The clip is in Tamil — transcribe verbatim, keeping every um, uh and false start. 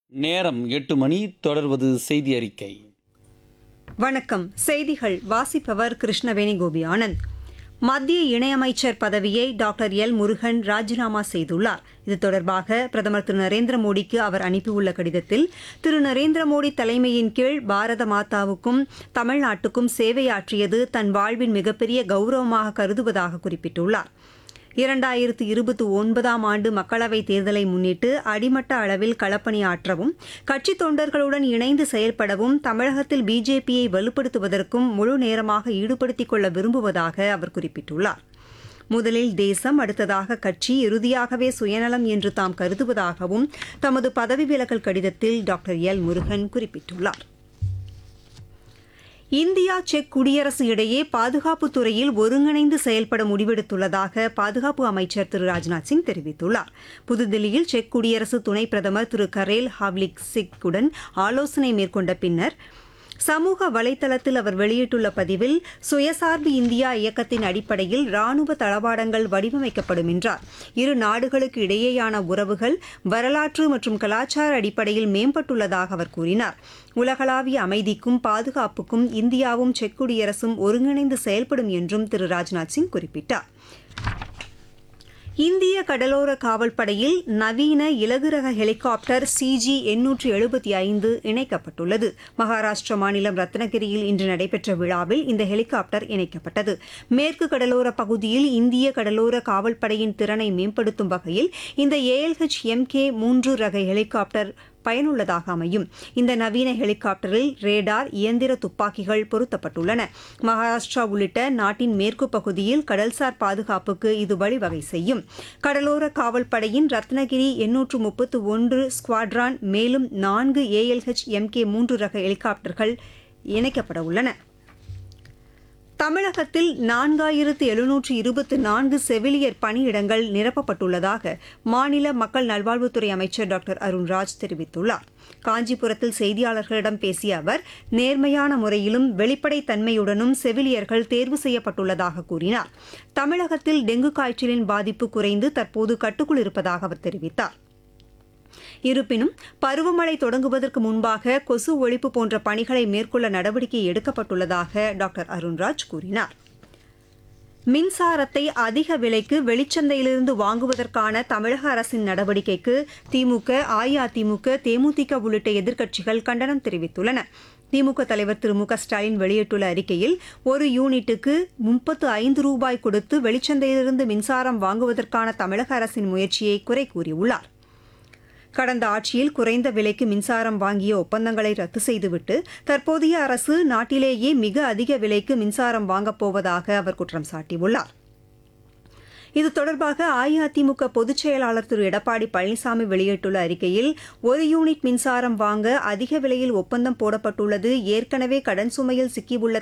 நேரம் எட்டு மணி. தொடர்வது செய்தி அறிக்கை. வணக்கம். செய்திகள் வாசிப்பவர் கிருஷ்ணவேணி கோபி ஆனந்த். மத்திய இணையமைச்சர் பதவியை டாக்டர் எல் முருகன் ராஜினாமா செய்துள்ளார். இது தொடர்பாக பிரதமர் திரு நரேந்திர மோடிக்கு அவர் அனுப்பியுள்ள கடிதத்தில், திரு நரேந்திர மோடி தலைமையின் கீழ் பாரத மாதாவுக்கும் தமிழ்நாட்டுக்கும் சேவையாற்றியது தன் வாழ்வின் மிகப்பெரிய கௌரவமாக கருதுவதாக குறிப்பிட்டுள்ளார். இரண்டாயிரத்து இருபத்தி ஒன்பதாம் ஆண்டு மக்களவைத் தேர்தலை முன்னிட்டு அடிமட்ட அளவில் களப்பணியாற்றவும் கட்சித் தொண்டர்களுடன் இணைந்து செயல்படவும் தமிழகத்தில் பிஜேபியை வலுப்படுத்துவதற்கும் முழு நேரமாக ஈடுபடுத்திக் கொள்ள விரும்புவதாக அவர் குறிப்பிட்டுள்ளார். முதலில் தேசம், அடுத்ததாக கட்சி, இறுதியாகவே சுயநலம் என்று தாம் கருதுவதாகவும் தமது பதவி விலகல் கடிதத்தில் டாக்டர் எல் முருகன் குறிப்பிட்டுள்ளார். இந்தியா செக் குடியரசு இடையே பாதுகாப்புத் துறையில் ஒருங்கிணைந்து செயல்பட முடிவெடுத்துள்ளதாக பாதுகாப்பு அமைச்சர் திரு ராஜ்நாத் சிங் தெரிவித்துள்ளார். புதுதில்லியில் செக் குடியரசு துணை பிரதமர் திரு கரேல் ஹாவ்லிக்சிக்குடன் ஆலோசனை மேற்கொண்ட பின்னர் சமூக வலைதளத்தில் அவர் வெளியிட்டுள்ள பதிவில், சுயசார்பு இந்தியா இயக்கத்தின் அடிப்படையில் ராணுவ தளவாடங்கள் வடிவமைக்கப்படும் என்றார். இரு நாடுகளுக்கு இடையேயான உறவுகள் வரலாற்று மற்றும் கலாச்சார அடிப்படையில் மேம்பட்டுள்ளதாக அவர் கூறினார். உலகளாவிய அமைதிக்கும் பாதுகாப்புக்கும் இந்தியாவும் செக் குடியரசும் ஒருங்கிணைந்து செயல்படும் என்றும் திரு ராஜ்நாத் சிங் குறிப்பிட்டார். இந்திய கடலோர காவல்படையில் நவீன இலகு ரக ஹெலிகாப்டர் சிஜி எண்ணூற்று எழுபத்தி ஐந்து இணைக்கப்பட்டுள்ளது. மகாராஷ்டிரா மாநிலம் ரத்னகிரியில் இன்று நடைபெற்ற விழாவில் இந்த ஹெலிகாப்டர் இணைக்கப்பட்டது. மேற்கு கடலோர பகுதியில் இந்திய கடலோர காவல்படையின் திறனை மேம்படுத்தும் வகையில் இந்த ஏஎல்ஹெச் எம்கே மூன்று ரக ஹெலிகாப்டர் பயனுள்ளதாக அமையும். இந்த நவீன ஹெலிகாப்டரில் ரேடார், இயந்திர துப்பாக்கிகள் பொருத்தப்பட்டுள்ளன. மகாராஷ்டிரா உள்ளிட்ட நாட்டின் மேற்கு பகுதியில் கடல்சார் பாதுகாப்புக்கு இது வழிவகை செய்யும். கடலோர காவல்படையின் ரத்னகிரி எண்ணூற்று முப்பத்து ஒன்று ஸ்குவாட்ரான் மேலும் நான்கு ஏஎல்ஹெச் எம்கே மூன்று ரக ஹெலிகாப்டர்கள் இணைக்கப்பட உள்ளன. தமிழகத்தில் நான்காயிரத்து எழுநூற்று இருபத்தி நான்கு செவிலியர் பணியிடங்கள் நிரப்பப்பட்டுள்ளதாக மாநில மக்கள் நல்வாழ்வுத்துறை அமைச்சர் டாக்டர் அருண்ராஜ் தெரிவித்துள்ளார். காஞ்சிபுரத்தில் செய்தியாளர்களிடம் பேசிய அவர், நேர்மையான முறையிலும் வெளிப்படைத்தன்மையுடனும் செவிலியர்கள் தேர்வு செய்யப்பட்டுள்ளதாக கூறினார். தமிழகத்தில் டெங்கு காய்ச்சலின் பாதிப்பு குறைந்து தற்போது கட்டுக்குள் இருப்பதாக அவர் தெரிவித்தார். இருப்பினும் பருவமழை தொடங்குவதற்கு முன்பாக கொசு ஒழிப்பு போன்ற பணிகளை மேற்கொள்ள நடவடிக்கை எடுக்கப்பட்டுள்ளதாக டாக்டர் அருண்ராஜ் கூறினார். மின்சாரத்தை அதிக விலைக்கு வெளிச்சந்தையிலிருந்து வாங்குவதற்கான தமிழக அரசின் நடவடிக்கைக்கு திமுக, அஇஅதிமுக, தேமுதிக உள்ளிட்ட எதிர்க்கட்சிகள் கண்டனம் தெரிவித்துள்ளன. திமுக தலைவர் திரு மு க ஸ்டாலின் வெளியிட்டுள்ள அறிக்கையில், ஒரு யூனிட்டுக்கு முப்பத்து ஐந்து ரூபாய் கொடுத்து வெளிச்சந்தையிலிருந்து மின்சாரம் வாங்குவதற்கான தமிழக அரசின் முயற்சியை குறை கூறியுள்ளார். கடந்த ஆட்சியில் குறைந்த விலைக்கு மின்சாரம் வாங்கிய ஒப்பந்தங்களை ரத்து செய்துவிட்டு தற்போதைய அரசு நாட்டிலேயே மிக அதிக விலைக்கு மின்சாரம் வாங்கப் போவதாக அவர் குற்றம் சாட்டியுள்ளார். இது தொடர்பாக அஇஅதிமுக பொதுச் செயலாளர் திரு எடப்பாடி பழனிசாமி வெளியிட்டுள்ள அறிக்கையில், ஒரு யூனிட் மின்சாரம் வாங்க அதிக விலையில் ஒப்பந்தம் போடப்பட்டுள்ளது ஏற்கனவே கடன் சுமையில் சிக்கியுள்ள